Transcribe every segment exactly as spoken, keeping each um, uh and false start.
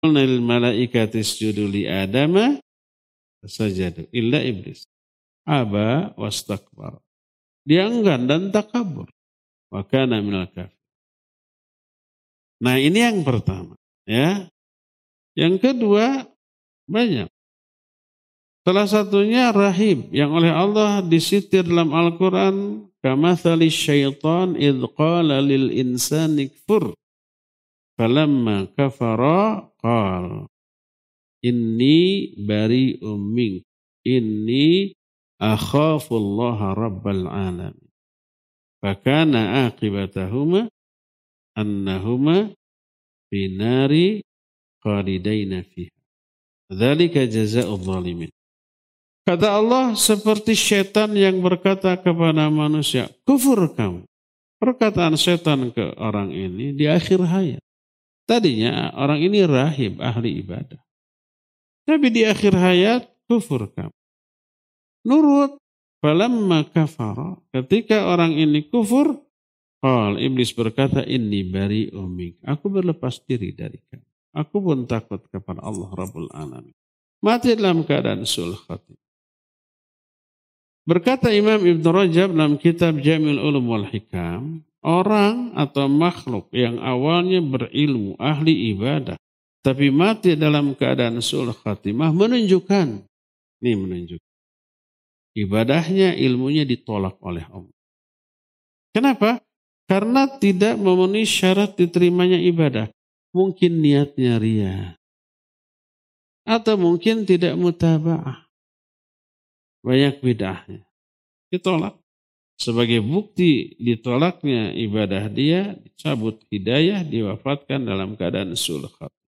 qulna lil malaikati isjudu li Adama fasajadu illa iblis aba wastakbar. Dia enggan dan takabur. Wa kana minal kafir. Nah, ini yang pertama, ya. Yang kedua, banyak. Salah satunya rahim yang oleh Allah disitir dalam Al-Qur'an, kamatsali syaitan idz qala lil insani kfur falamma kafara qala inni bari'um mink inni akhafullaha rabbal alamin. Fakana aqibatahuma annahuma binari khalidaina fiha. Dzalika jazaa'udz zalimin. Kata Allah, seperti setan yang berkata kepada manusia, kufur kamu. Perkataan setan ke orang ini di akhir hayat. Tadinya orang ini rahib, ahli ibadah. Tapi di akhir hayat, kufur kamu. Nurut. Falamma kafara. Ketika orang ini kufur, qal, iblis berkata, inni bari'um mink. Aku berlepas diri dari kamu. Aku pun takut kepada Allah Rabbul Alamin. Mati dalam keadaan sul khatimah. Berkata Imam Ibn Rajab dalam kitab Jami'ul Ulum wal Hikam, orang atau makhluk yang awalnya berilmu, ahli ibadah, tapi mati dalam keadaan sul khatimah menunjukkan, ini menunjukkan, ibadahnya, ilmunya ditolak oleh Allah. Kenapa? Karena tidak memenuhi syarat diterimanya ibadah. Mungkin niatnya riya. Atau mungkin tidak mutaba'ah. Banyak bid'ahnya. Ditolak. Sebagai bukti ditolaknya ibadah dia, dicabut hidayah, diwafatkan dalam keadaan sul khatimah.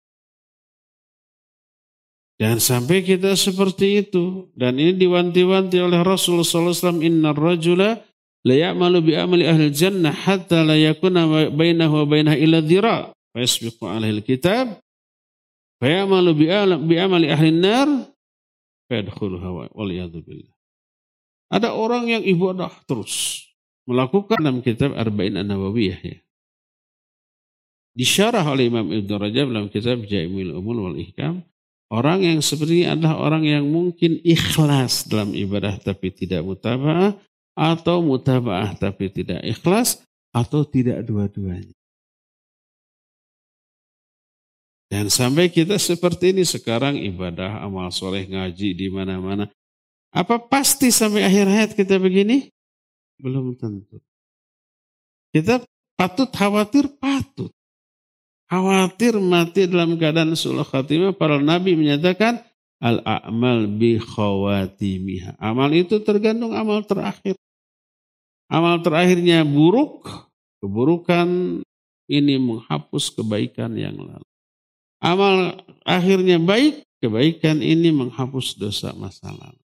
Jangan sampai kita seperti itu. Dan ini diwanti-wanti oleh Rasulullah sallallahu alaihi wasallam, innar rajula la ya'malu bi amali ahli jannah hatta la yakuna bainahu wa bainaha illa dhira' fa yasbiqu alaihi alkitab fa ya'malu bi amali ahli nar fa yadkhuluha wal yadhu billah. Ada orang yang ibadah terus melakukan dalam kitab Arba'in An-Nawawiyah, ya. Disyarah oleh Imam Ibn Rajab dalam kitab Jami'ul Ulum wal Hikam. Orang yang seperti ini adalah orang yang mungkin ikhlas dalam ibadah tapi tidak mutaba'ah, atau mutaba'ah tapi tidak ikhlas, atau tidak dua-duanya. Dan sampai kita seperti ini sekarang, ibadah, amal soleh, ngaji di mana-mana. Apa pasti sampai akhir hayat kita begini? Belum tentu. Kita patut khawatir, patut. Khawatir mati dalam keadaan sul khatimah. Para nabi menyatakan, al-a'mal bi khawatimiha. Amal itu tergantung amal terakhir. Amal terakhirnya buruk, keburukan ini menghapus kebaikan yang lalu. Amal akhirnya baik, kebaikan ini menghapus dosa masa lalu.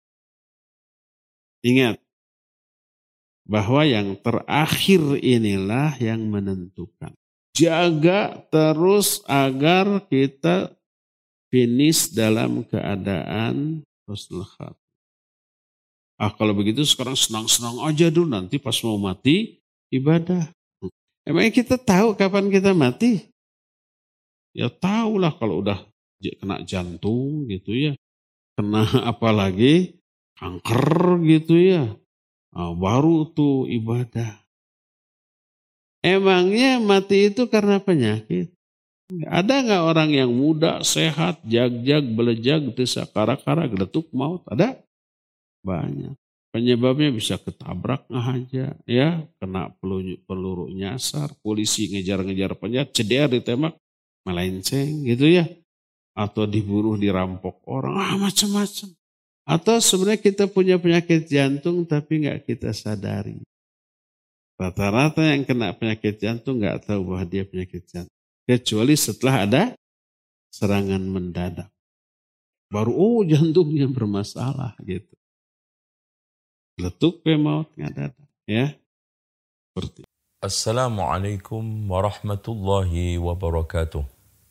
Ingat bahwa yang terakhir inilah yang menentukan. Jaga terus agar kita finish dalam keadaan husnul khatimah. Ah, kalau begitu sekarang senang-senang aja dulu, nanti pas mau mati ibadah. Emangnya kita tahu kapan kita mati? Ya tahulah kalau udah kena jantung gitu ya. Kena apa lagi? Kanker gitu ya. Nah, baru tuh ibadah. Emangnya mati itu karena penyakit? Ada nggak orang yang muda, sehat, jag-jag, belejag, desa kara-kara, geletuk maut? Ada? Banyak. Penyebabnya bisa ketabrak aja, ya, kena peluru, peluru nyasar, polisi ngejar-ngejar penjahat, ceder ditembak, melenceng gitu ya. Atau dibunuh, dirampok orang, ah macam-macam. Atau sebenarnya kita punya penyakit jantung tapi nggak kita sadari. Rata-rata yang kena penyakit jantung nggak tahu bahwa dia penyakit jantung. Kecuali setelah ada serangan mendadak. Baru oh jantungnya bermasalah gitu. Letuk ke maut ngadat. Ya. Seperti. Assalamualaikum warahmatullahi wabarakatuh.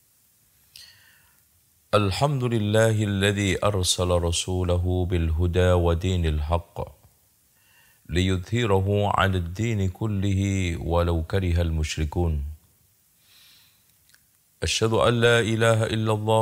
Alhamdulillahilladzi arsala rasulahu bilhuda wa dinil haqq. liyudhhirahu 'ala ad-din kullihi walau karihal musyrikun. Asyhadu an la ilaha illallah